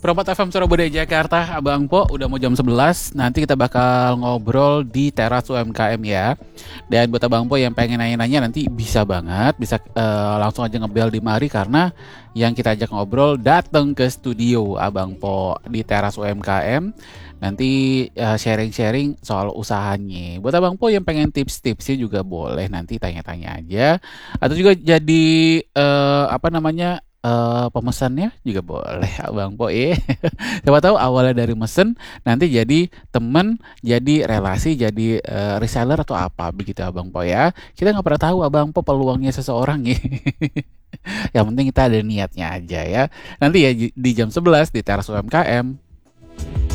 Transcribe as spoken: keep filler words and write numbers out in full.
Perempat F M Surabaya Jakarta, Abang Po, udah mau jam sebelas. Nanti kita bakal ngobrol di teras U M K M ya. Dan buat Abang Po yang pengen nanya-nanya nanti bisa banget, bisa uh, langsung aja ngebel di mari karena yang kita ajak ngobrol datang ke studio Abang Po di teras U M K M. Nanti uh, sharing-sharing soal usahanya. Buat Abang Po yang pengen tips-tipsnya juga boleh nanti tanya-tanya aja. Atau juga jadi uh, apa namanya? Uh, pemesannya juga boleh Abang Po ya. Siapa tahu awalnya dari mesen nanti jadi temen, jadi relasi, jadi uh, reseller atau apa begitu Abang Po ya. Kita nggak pernah tahu Abang Po peluangnya seseorang ya. Yang penting kita ada niatnya aja ya. Nanti ya di jam sebelas di teras U M K M.